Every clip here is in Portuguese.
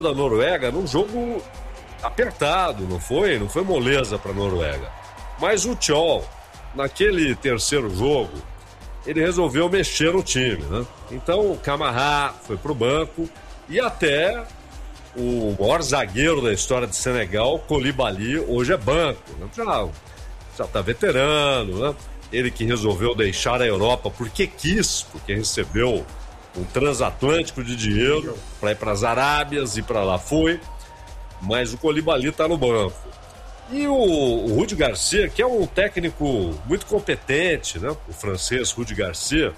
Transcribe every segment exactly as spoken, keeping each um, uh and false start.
da Noruega num jogo apertado, não foi? Não foi moleza para a Noruega. Mas o Tchol, naquele terceiro jogo, ele resolveu mexer no time, né? Então o Camara foi pro banco e até o maior zagueiro da história de Senegal, Koulibaly, hoje é banco, né? Já, já tá veterano, né? Ele que resolveu deixar a Europa porque quis, porque recebeu um transatlântico de dinheiro para ir para as Arábias e para lá foi, mas o Koulibaly está no banco. E o, o Rudi Garcia, que é um técnico muito competente, né? O francês Rudi Garcia,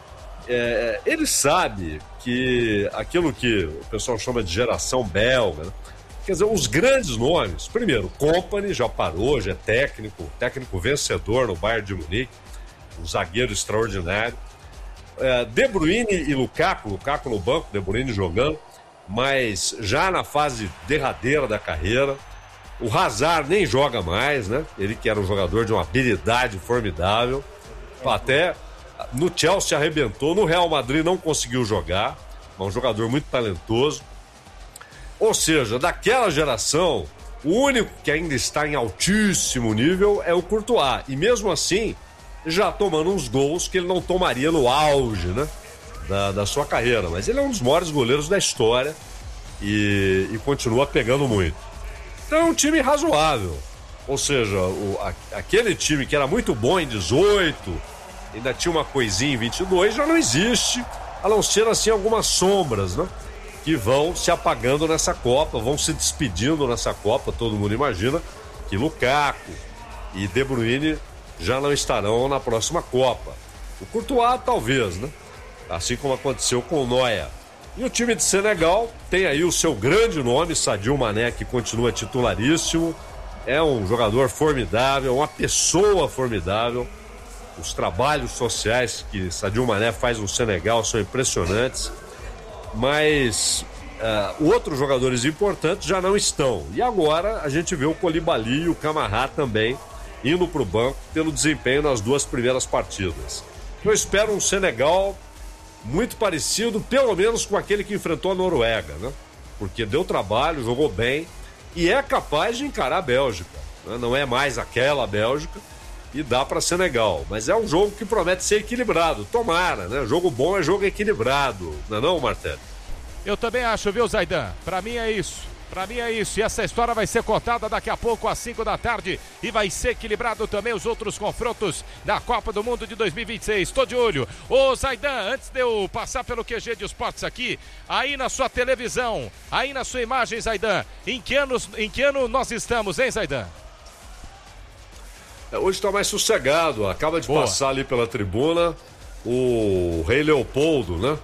é, ele sabe que aquilo que o pessoal chama de geração belga, né? Quer dizer, os grandes nomes, primeiro, Kompany já parou, já é técnico, técnico vencedor no Bayern de Munique, um zagueiro extraordinário. É, De Bruyne e Lukaku, Lukaku no banco, De Bruyne jogando, mas já na fase derradeira da carreira. O Hazard nem joga mais, né? Ele que era um jogador de uma habilidade formidável. Até no Chelsea arrebentou, no Real Madrid não conseguiu jogar, mas um jogador muito talentoso. Ou seja, daquela geração, o único que ainda está em altíssimo nível é o Courtois. E mesmo assim, já tomando uns gols que ele não tomaria no auge, né, da, da sua carreira. Mas ele é um dos maiores goleiros da história e, e continua pegando muito. Então é um time razoável. Ou seja, o, a, aquele time que era muito bom em dezoito, ainda tinha uma coisinha em vinte e dois, já não existe, a não ser assim algumas sombras, né, que vão se apagando nessa Copa, vão se despedindo nessa Copa. Todo mundo imagina que Lukaku e De Bruyne já não estarão na próxima Copa. O Courtois talvez, né? Assim como aconteceu com o Neuer. E o time de Senegal tem aí o seu grande nome, Sadio Mané, que continua titularíssimo. É um jogador formidável, uma pessoa formidável. Os trabalhos sociais que Sadio Mané faz no Senegal são impressionantes. Mas uh, outros jogadores importantes já não estão. E agora a gente vê o Koulibaly e o Camara também indo para o banco pelo desempenho nas duas primeiras partidas. Eu espero um Senegal muito parecido, pelo menos com aquele que enfrentou a Noruega, né? Porque deu trabalho, jogou bem e é capaz de encarar a Bélgica, né? Não é mais aquela Bélgica e dá para Senegal, mas é um jogo que promete ser equilibrado, tomara, né? Jogo bom é jogo equilibrado, não é não, Martelli? Eu também acho, viu, Zaidan? Para mim é isso. Pra mim é isso, e essa história vai ser contada daqui a pouco às cinco da tarde e vai ser equilibrado também os outros confrontos da Copa do Mundo de dois mil e vinte e seis. Tô de olho. Ô Zaidan, antes de eu passar pelo Q G de Esportes aqui, aí na sua televisão, aí na sua imagem, Zaidan, em que, anos, em que ano nós estamos, hein, Zaidan? É, hoje tá mais sossegado, acaba de Boa. passar ali pela tribuna o Rei Leopoldo, né?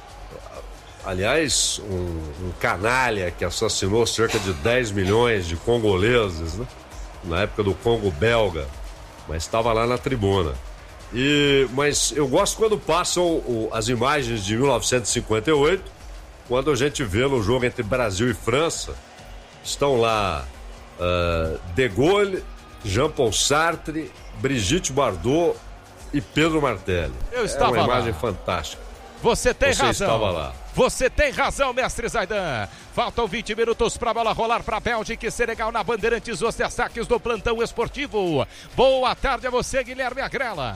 Aliás, um, um canalha que assassinou cerca de dez milhões de congoleses, né? Na época do Congo belga, mas estava lá na tribuna. E, mas eu gosto quando passam o, as imagens de mil novecentos e cinquenta e oito, quando a gente vê no jogo entre Brasil e França, estão lá uh, De Gaulle, Jean-Paul Sartre, Brigitte Bardot e Pedro Martelli. Eu estava lá. É uma imagem fantástica. Você tem Você razão. estava lá. Você tem razão, mestre Zaidan. Faltam vinte minutos para a bola rolar para a Bélgica e Senegal na Bandeirantes, os destaques do plantão esportivo. Boa tarde a você, Guilherme Agrela.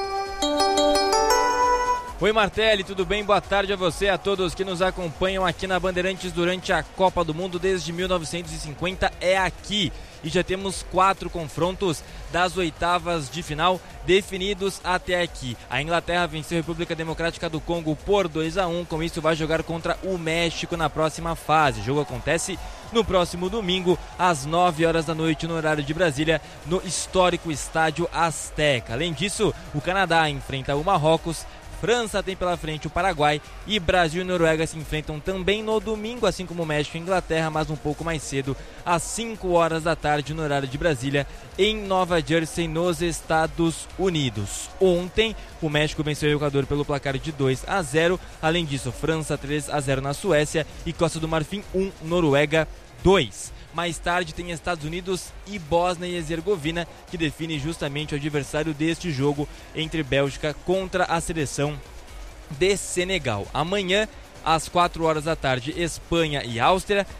Oi, Martelli, tudo bem? Boa tarde a você e a todos que nos acompanham aqui na Bandeirantes durante a Copa do Mundo desde mil novecentos e cinquenta. É aqui. E já temos quatro confrontos das oitavas de final definidos até aqui. A Inglaterra venceu a República Democrática do Congo por dois a um. Com isso vai jogar contra o México na próxima fase. O jogo acontece no próximo domingo às nove horas da noite no horário de Brasília, no histórico Estádio Azteca. Além disso, o Canadá enfrenta o Marrocos, França tem pela frente o Paraguai e Brasil e Noruega se enfrentam também no domingo, assim como o México e Inglaterra, mas um pouco mais cedo, às cinco horas da tarde no horário de Brasília, em Nova Jersey, nos Estados Unidos. Ontem, o México venceu o Equador pelo placar de dois a zero. Além disso, França três a zero na Suécia e Costa do Marfim um, Noruega dois. Mais tarde tem Estados Unidos e Bósnia e Herzegovina, que define justamente o adversário deste jogo entre Bélgica contra a seleção de Senegal. Amanhã às quatro horas da tarde, Espanha e Áustria.